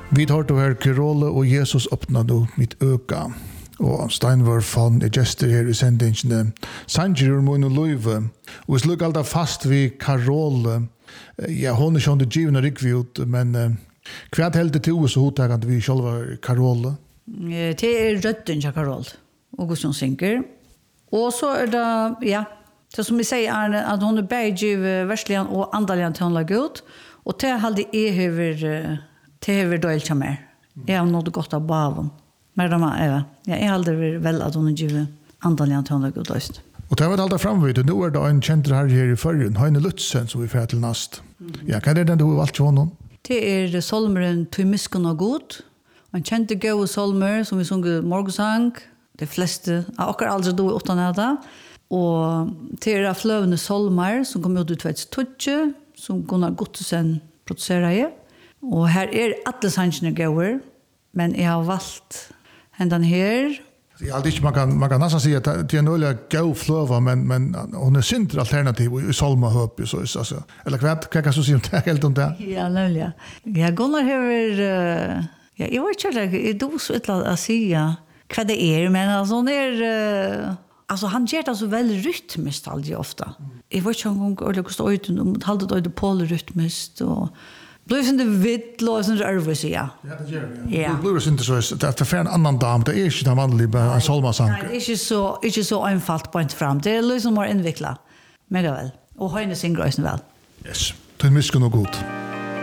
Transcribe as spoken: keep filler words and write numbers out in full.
Vi tar til her Kerole og Jesus åpna nå mitt øka. Og Steinvar fann er gestor her i sendingene. Sanger ur mun og løyve. Og vi sluk alltid fast vi Karole. Ja, hon er sånn det givende rikvi ut, men uh, hva er det til oss og hodtakant vi selv var Karole? Det er rødden til Karole, og som synger. Og så er det, ja, det som vi sier er at hun er bare giv versligen og andaligen til hun lager ut, og det er alltid jeg hever, det hever døylt til meg. Jeg har nått godt av baven. Men de er, ja, jeg har aldri vel at hun er giv andaligen til hun lager ut også. Og det har vært alltid framvidet. Nå er det en kjent her her i førjen, Heine Lutzen, som vi får til nast. Ja, hva er det du har valgt til honom? Det er solmeren Tøymisken og god. En kjente gode solmer som vi sunger morgensang. De fleste, akkurat aldri do utan det. Og det er fløvende solmer som kommer ut i tvets tutje, som Gunnar Gottesen produserer i. Og her er alle sangene gode, men jeg har valgt hendan her. Jag alltid inte man kan man kan nästan säga att det är en öliga go flow men men hon är synd alternativ i Salma höp så alltså eller vad kan jag så säga det helt om det. Ja, nöliga. Ja, Gunnar har ja, jag vet inte det då så att säga vad det är men alltså hon är alltså han gör det så väl rytmiskt alltid ofta. Jag vet inte om hon eller hur står ut och håller det på rytmiskt och Blir det vitt, låsen det över ja. Ja, det gör det. Ja. Det blir inte så att det är en annan dam, det är inte den vanliga en solmasang. Nej, det är inte så inte så enfalt på inte fram. Det är liksom mer invecklat. Mega väl. Och höjne sin grösen väl. Yes. Det är mycket nog gott.